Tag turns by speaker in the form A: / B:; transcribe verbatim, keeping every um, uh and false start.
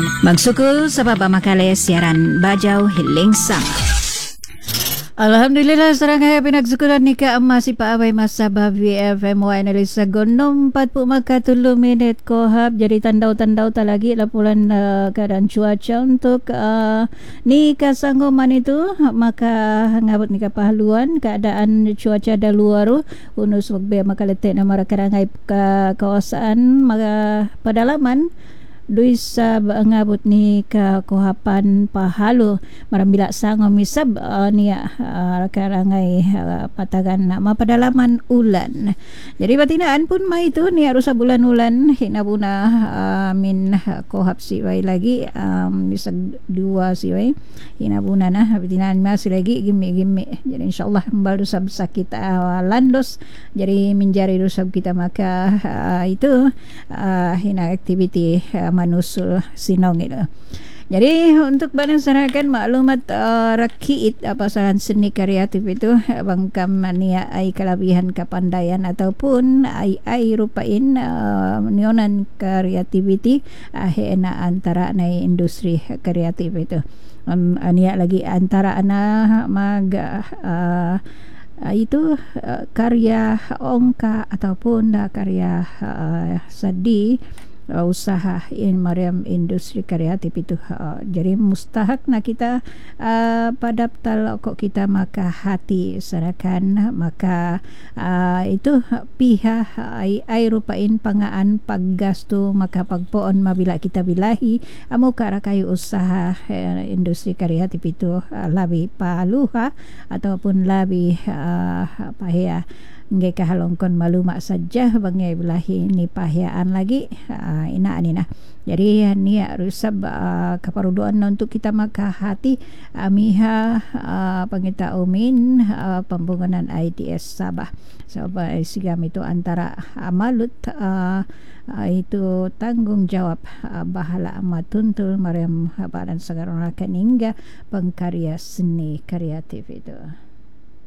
A: Magsukul sa papamakali siaran Bajau Hiling Sama.
B: Alhamdulillah sarang kaya pinagsukuran ni Kak Amma si Pak Awai masa V F M Y analisa gonom empat puluh maka tulu minit kohab jadi tandau-tandau tak lagi laporan uh, keadaan cuaca untuk uh, ni kasanggoman itu maka ngabut ni kapahaluan keadaan cuaca da luar unus wagbe maka letek nama karangai ke kawasan maka pedalaman Duisa ngabut ni ke kohapan pahalu marambila sango misab uh, ni uh, karangai uh, patagan nama pedalaman ulan. Jadi batinaan pun mai itu ni arusa bulan ulan hina buna uh, min kohap siwai lagi um, bisa dua siwai hina buna nah batinaan masih lagi gimi-gimi. Jadi insyaallah baru sab sakit uh, landos jadi menjari rusab kita maka uh, itu uh, hina aktiviti uh, manusul sinong itu. Jadi untuk berdasarkan maklumat uh, rakiit apa pasangan seni kreatif itu bangkam mania ai kelebihan kepandaian ataupun ai ai rupain uh, nionan kreativiti ahena antara nai industri kreatif itu. Um, ania lagi antara ana mag uh, itu uh, karya ongka ataupun uh, karya uh, sadi uh, usaha in Mariam industri kreatif itu uh, jadi mustahak nak kita uh, padaptal kok kita maka hati sarakan maka uh, itu pihak ai, ai rupain pangaan paggasto maka pagpoon mabila kita bilahi amo kara kayo usaha uh, industri kreatif itu uh, labi paluha ataupun labi uh, apa ya nggak kahalongkon maluma saja bangai belahi ni pahyaan lagi uh, ina ni nah jadi ni rusab uh, kaparuduan untuk kita maka hati amiha uh, pangita umin uh, pembangunan I T S Sabah sebab so, sigam itu antara amalut uh, uh, itu tanggung jawab uh, bahala matuntul Mariam Badan Segarang Rakan hingga pengkarya seni kreatif itu.